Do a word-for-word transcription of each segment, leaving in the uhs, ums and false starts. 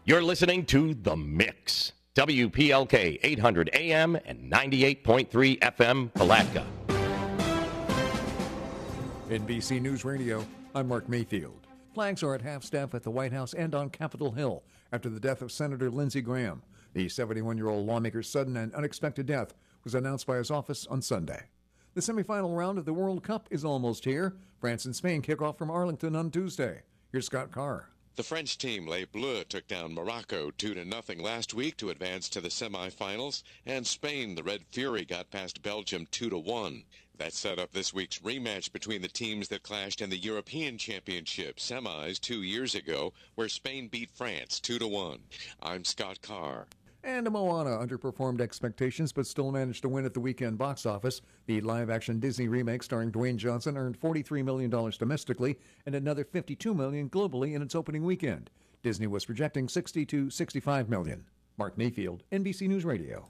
You're listening to The Mix. W P L K eight hundred A M and ninety-eight point three F M, Palatka. N B C News Radio, I'm Mark Mayfield. Flags are at half-staff at the White House and on Capitol Hill after the death of Senator Lindsey Graham. The seventy-one-year-old lawmaker's sudden and unexpected death was announced by his office on Sunday. The semifinal round of the World Cup is almost here. France and Spain kick off from Arlington on Tuesday. Here's Scott Carr. The French team, Les Bleus, took down Morocco two to nothing last week to advance to the semifinals, and Spain, the Red Fury, got past Belgium two to one. That set up this week's rematch between the teams that clashed in the European Championship semis two years ago, where Spain beat France two to one. I'm Scott Carr. And Moana underperformed expectations but still managed to win at the weekend box office. The live-action Disney remake starring Dwayne Johnson earned forty-three million dollars domestically and another fifty-two million dollars globally in its opening weekend. Disney was projecting sixty to sixty-five million dollars. Mark Mayfield, N B C News Radio.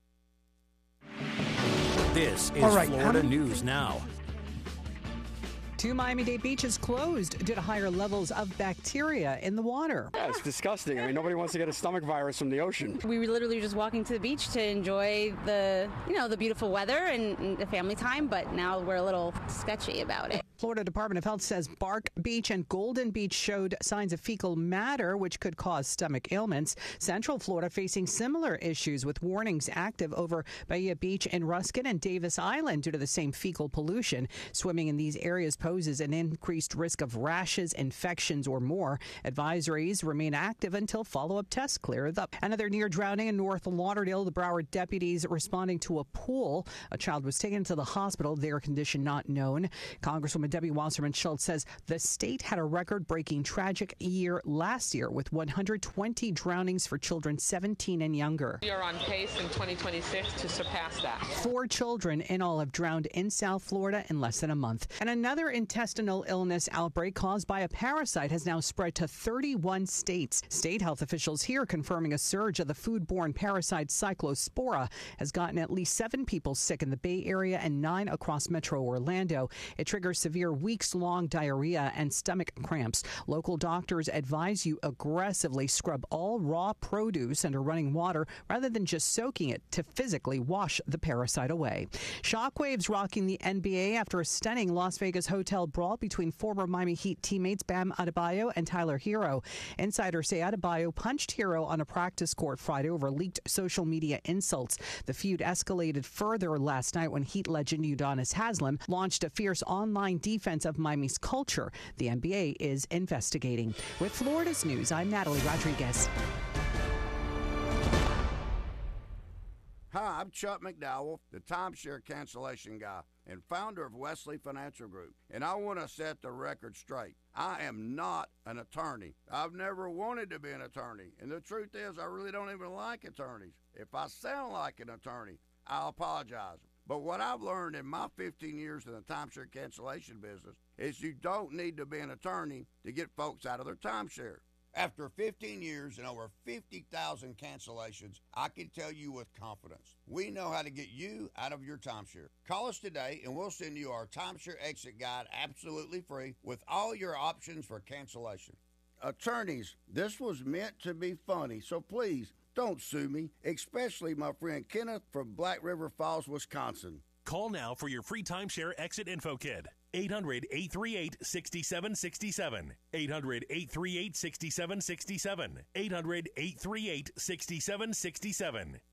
This is right, Florida many- News Now. Two Miami-Dade beaches closed due to higher levels of bacteria in the water. Yeah, it's disgusting. I mean, nobody wants to get a stomach virus from the ocean. We were literally just walking to the beach to enjoy the, you know, the beautiful weather and, and the family time, but now we're a little sketchy about it. Florida Department of Health says Bark Beach and Golden Beach showed signs of fecal matter, which could cause stomach ailments. Central Florida facing similar issues with warnings active over Bahia Beach in Ruskin and Davis Island due to the same fecal pollution. Swimming in these areas poses an increased risk of rashes, infections, or more. Advisories remain active until follow-up tests clear up. Another near drowning in North Lauderdale. The Broward deputies responding to a pool. A child was taken to the hospital, their condition not known. Congresswoman Debbie Wasserman Schultz says the state had a record-breaking tragic year last year with one hundred twenty drownings for children seventeen and younger. We are on pace in twenty twenty-six to surpass that. Four children in all have drowned in South Florida in less than a month. And another intestinal illness outbreak caused by a parasite has now spread to thirty-one states. State health officials here confirming a surge of the foodborne parasite Cyclospora has gotten at least seven people sick in the Bay Area and nine across Metro Orlando. It triggers severe weeks-long diarrhea and stomach cramps. Local doctors advise you aggressively scrub all raw produce under running water rather than just soaking it to physically wash the parasite away. Shockwaves rocking the N B A after a stunning Las Vegas hotel brawl between former Miami Heat teammates Bam Adebayo and Tyler Hero. Insiders say Adebayo punched Hero on a practice court Friday over leaked social media insults. The feud escalated further last night when Heat legend Udonis Haslem launched a fierce online defense of Miami's culture. The N B A is investigating. With Florida's news, I'm Natalie Rodriguez. Hi, I'm Chuck McDowell, the timeshare cancellation guy and founder of Wesley Financial Group, and I want to set the record straight. I am not an attorney. I've never wanted to be an attorney, and the truth is I really don't even like attorneys. If I sound like an attorney, I'll apologize. But what I've learned in my fifteen years in the timeshare cancellation business is you don't need to be an attorney to get folks out of their timeshare. After fifteen years and over fifty thousand cancellations, I can tell you with confidence, we know how to get you out of your timeshare. Call us today and we'll send you our timeshare exit guide absolutely free with all your options for cancellation. Attorneys, this was meant to be funny, so please don't sue me, especially my friend Kenneth from Black River Falls, Wisconsin. Call now for your free timeshare exit info kit. eight hundred, eight three eight, six seven six seven. eight hundred, eight three eight, six seven six seven. eight hundred, eight three eight, six seven six seven.